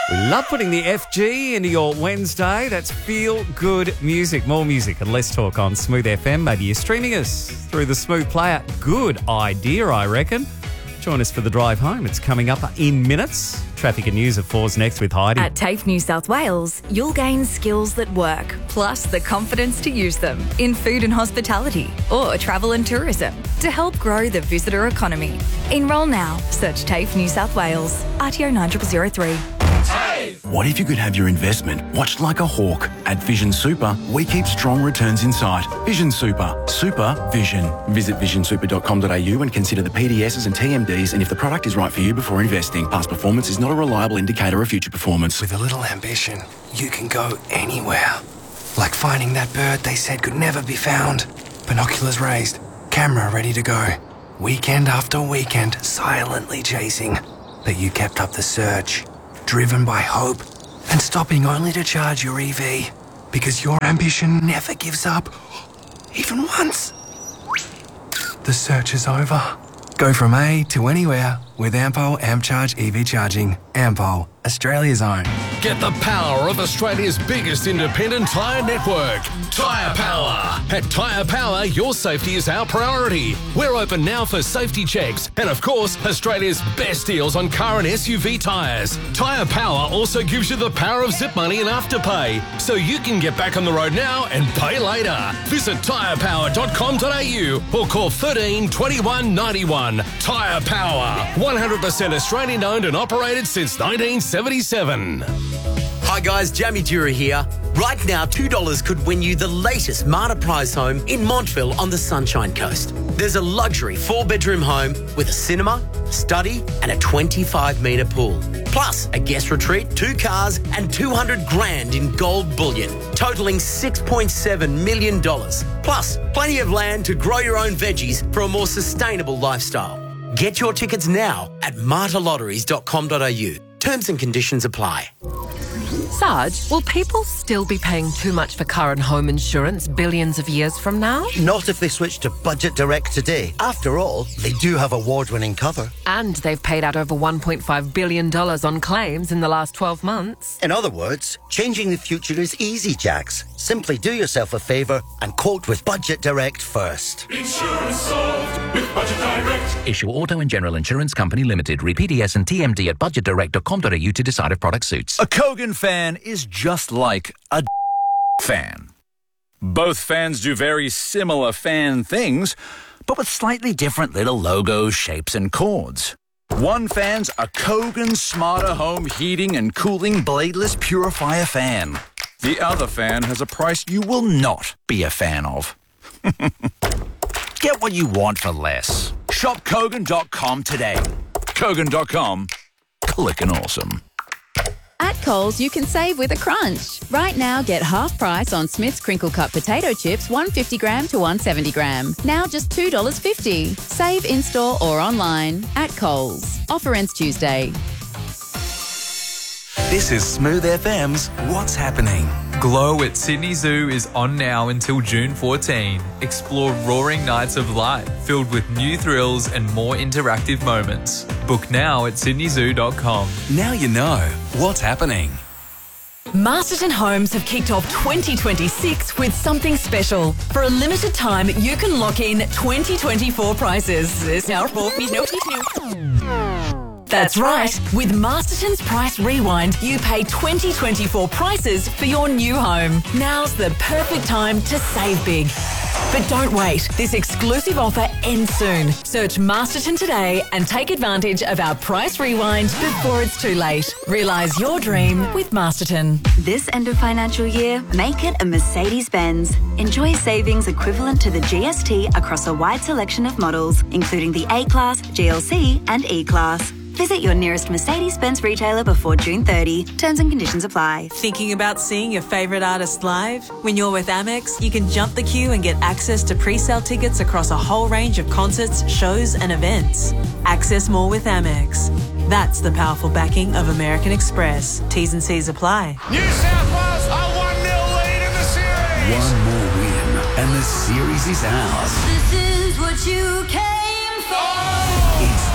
We love putting the FG into your Wednesday. That's feel good music. More music and less talk on Smooth FM. Maybe you're streaming us through the Smooth player. Good idea, I reckon. Join us for the drive home. It's coming up in minutes. Traffic and news at 4's next with Heidi. At TAFE New South Wales, you'll gain skills that work, plus the confidence to use them in food and hospitality or travel and tourism to help grow the visitor economy. Enrol now. Search TAFE New South Wales. RTO 9003. What if you could have your investment watched like a hawk? At Vision Super, we keep strong returns in sight. Vision Super. Super Vision. Visit visionsuper.com.au and consider the PDSs and TMDs and if the product is right for you before investing. Past performance is not a reliable indicator of future performance. With a little ambition, you can go anywhere. Like finding that bird they said could never be found. Binoculars raised, camera ready to go. Weekend after weekend, silently chasing. But you kept up the search. Driven by hope and stopping only to charge your EV because your ambition never gives up, even once. The search is over. Go from A to anywhere with Ampol AmpCharge EV charging. Ampol, Australia's own. Get the power of Australia's biggest independent tyre network, Tyre Power. At Tyre Power, your safety is our priority. We're open now for safety checks and, of course, Australia's best deals on car and SUV tyres. Tyre Power also gives you the power of zip money and afterpay, so you can get back on the road now and pay later. Visit tyrepower.com.au or call 13 21 91. Tyre Power, 100% Australian owned and operated since 1977. Hi guys, Jamie Dura here. Right now, $2 could win you the latest Marta Prize home in Montville on the Sunshine Coast. There's a luxury 4-bedroom home with a cinema, study and a 25-metre pool. Plus a guest retreat, 2 cars and 200 grand in gold bullion, totalling $6.7 million. Plus plenty of land to grow your own veggies for a more sustainable lifestyle. Get your tickets now at martalotteries.com.au. Terms and conditions apply. Sarge, will people still be paying too much for car and home insurance billions of years from now? Not if they switch to Budget Direct today. After all, they do have award-winning cover. And they've paid out over $1.5 billion on claims in the last 12 months. In other words, changing the future is easy, Jax. Simply do yourself a favour and quote with Budget Direct first. Insurance solved with Budget Direct. Issue Auto and General Insurance Company Limited. Read PDS and TMD at budgetdirect.com.au to decide if product suits. A Kogan fan is just like a fan. Both fans do very similar fan things, but with slightly different little logos, shapes and chords. One fan's a Kogan Smarter Home Heating and Cooling Bladeless Purifier fan. The other fan has a price you will not be a fan of. Get what you want for less. Shop Kogan.com today. Kogan.com. Clickin' awesome. At Coles, you can save with a crunch. Right now, get half price on Smith's Crinkle Cut potato chips, 150 gram to 170 gram. Now just $2.50. Save in-store or online. At Coles. Offer ends Tuesday. This is Smooth FM's What's Happening. Glow at Sydney Zoo is on now until June 14. Explore roaring nights of light filled with new thrills and more interactive moments. Book now at sydneyzoo.com. Now you know what's happening. Masterton Homes have kicked off 2026 with something special. For a limited time, you can lock in 2024 prices. There's now That's right. With Masterton's Price Rewind, you pay 2024 prices for your new home. Now's the perfect time to save big. But don't wait. This exclusive offer ends soon. Search Masterton today and take advantage of our Price Rewind before it's too late. Realise your dream with Masterton. This end of financial year, make it a Mercedes-Benz. Enjoy savings equivalent to the GST across a wide selection of models, including the A-Class, GLC and E-Class. Visit your nearest Mercedes-Benz retailer before June 30. Terms and conditions apply. Thinking about seeing your favourite artist live? When you're with Amex, you can jump the queue and get access to pre-sale tickets across a whole range of concerts, shows and events. Access more with Amex. That's the powerful backing of American Express. T's and C's apply. New South Wales are 1-0 lead in the series. One more win and the series is ours. This is what you came for. It's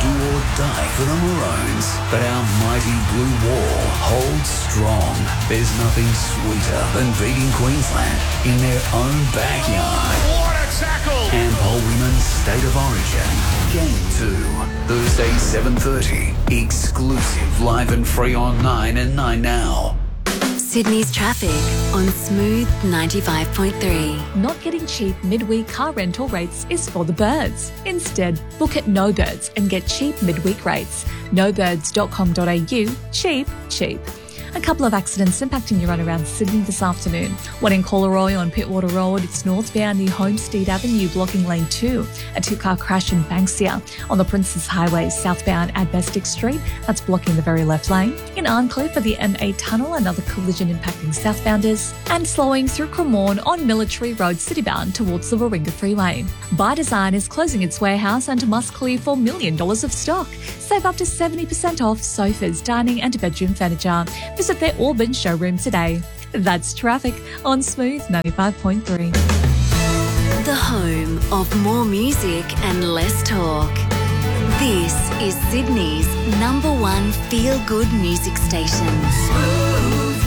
do or die for the Maroons, but our mighty blue wall holds strong. There's nothing sweeter than beating Queensland in their own backyard. What a tackle! Ampol Women's State of Origin. Game 2, Thursday 7:30. Exclusive, live and free on 9 and 9 Now. Sydney's traffic on Smooth 95.3. Not getting cheap midweek car rental rates is for the birds. Instead, book at No Birds and get cheap midweek rates. nobirds.com.au. Cheap, cheap. A couple of accidents impacting your run around Sydney this afternoon. One in Collaroy on Pittwater Road. It's northbound near Homestead Avenue, blocking lane 2. A two-car crash in Banksia. On the Princes Highway, southbound at Bestic Street. That's blocking the very left lane. In Arncliffe for the M8 tunnel, another collision impacting southbounders. And slowing through Cremorne on Military Road, citybound towards the Warringah Freeway. By Design is closing its warehouse and must clear $4 million of stock. Save up to 70% off sofas, dining and bedroom furniture. Visit their Auburn showroom today. That's traffic on Smooth 95.3. The home of more music and less talk. This is Sydney's #1 feel-good music station. Smooth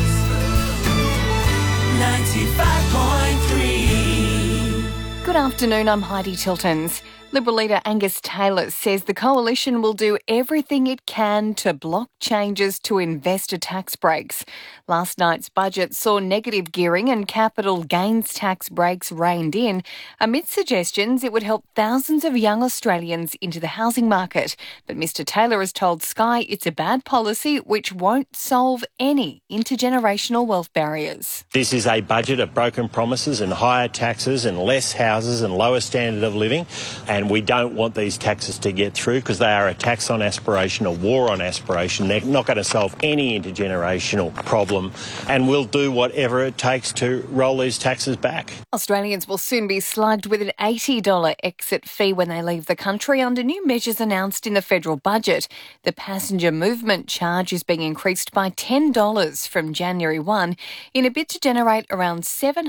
95.3. Good afternoon, I'm Heidi Tiltons. Liberal leader Angus Taylor says the coalition will do everything it can to block changes to investor tax breaks. Last night's budget saw negative gearing and capital gains tax breaks reined in, amid suggestions it would help thousands of young Australians into the housing market. But Mr Taylor has told Sky it's a bad policy which won't solve any intergenerational wealth barriers. This is a budget of broken promises and higher taxes and less houses and lower standard of living. And we don't want these taxes to get through because they are a tax on aspiration, a war on aspiration. They're not going to solve any intergenerational problem, and we'll do whatever it takes to roll these taxes back. Australians will soon be slugged with an $80 exit fee when they leave the country under new measures announced in the federal budget. The passenger movement charge is being increased by $10 from January 1 in a bid to generate around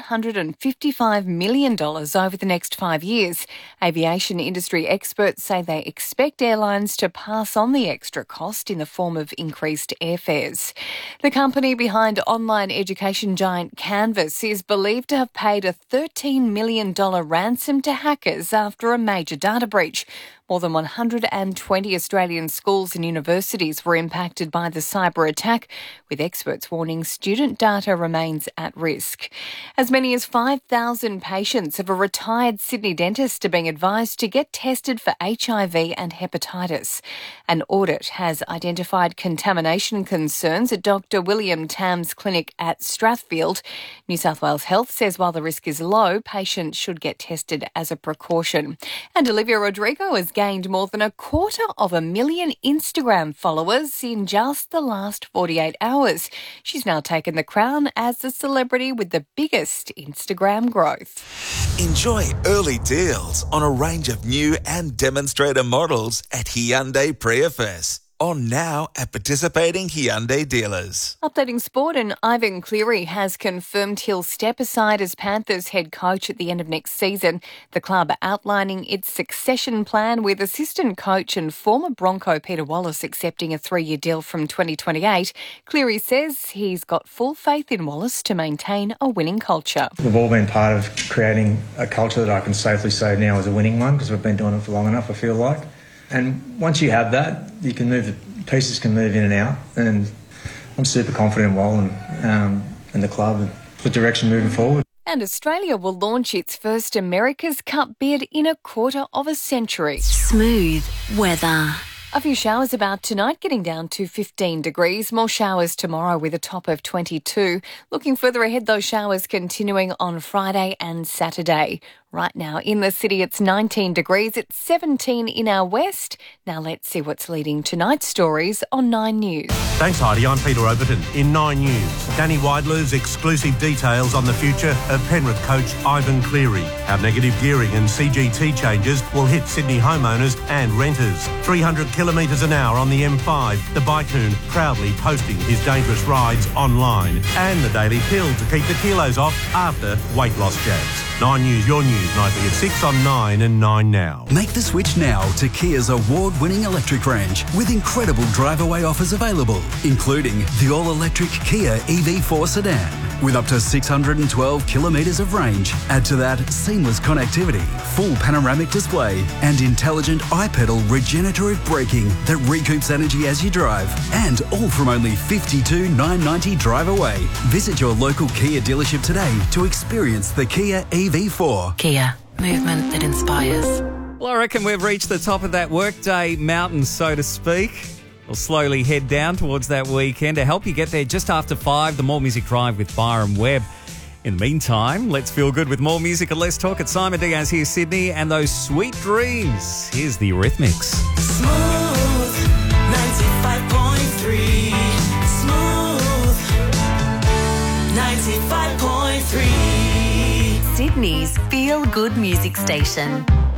$755 million over the next 5 years. Aviation industry experts say they expect airlines to pass on the extra cost in the form of increased airfares. The company behind online education giant Canvas is believed to have paid a $13 million ransom to hackers after a major data breach. More than 120 Australian schools and universities were impacted by the cyber attack, with experts warning student data remains at risk. As many as 5,000 patients of a retired Sydney dentist are being advised to get tested for HIV and hepatitis. An audit has identified contamination concerns at Dr William Tam's clinic at Strathfield. New South Wales Health says while the risk is low, patients should get tested as a precaution. And Olivia Rodrigo has gained more than 250,000 Instagram followers in just the last 48 hours. She's now taken the crown as the celebrity with the biggest Instagram growth. Enjoy early deals on a range of new and demonstrator models at Hyundai Prius. On now at participating Hyundai dealers. Updating sport, and Ivan Cleary has confirmed he'll step aside as Panthers head coach at the end of next season. The club outlining its succession plan with assistant coach and former Bronco Peter Wallace accepting a 3-year deal from 2028. Cleary says he's got full faith in Wallace to maintain a winning culture. We've all been part of creating a culture that I can safely say now is a winning one because we've been doing it for long enough, I feel like. And once you have that, you can move, the pieces can move in and out. And I'm super confident in Wal and the club and the direction moving forward. And Australia will launch its first America's Cup bid in a quarter of a century. Smooth weather. A few showers about tonight, getting down to 15 degrees. More showers tomorrow with a top of 22. Looking further ahead, those showers continuing on Friday and Saturday. Right now in the city, it's 19 degrees. It's 17 in our west. Now let's see what's leading tonight's stories on 9 News. Thanks, Heidi. I'm Peter Overton. In 9 News, Danny Widler's exclusive details on the future of Penrith coach Ivan Cleary. How negative gearing and CGT changes will hit Sydney homeowners and renters. 300 kilometres an hour on the M5. The Bikehoon proudly posting his dangerous rides online. And the daily pill to keep the kilos off after weight loss jabs. 9 News, your news. News, nightly at 6 on 9 and 9 Now. Make the switch now to Kia's award-winning electric range with incredible drive-away offers available, including the all-electric Kia EV4 sedan with up to 612 kilometres of range. Add to that seamless connectivity, full panoramic display and intelligent iPedal regenerative braking that recoups energy as you drive, and all from only $52,990 drive away. Visit your local Kia dealership today to experience the Kia EV4. Kia, movement that inspires. Well, I reckon we've reached the top of that workday mountain, so to speak. We'll slowly head down towards that weekend. To help you get there just after 5, the More Music Drive with Byron Webb. In the meantime, let's feel good with more music and less talk at Simon Diaz here, Sydney, and those sweet dreams. Here's the Eurythmics. Smooth 95.3. Smooth 95.3. Sydney's feel-good music station.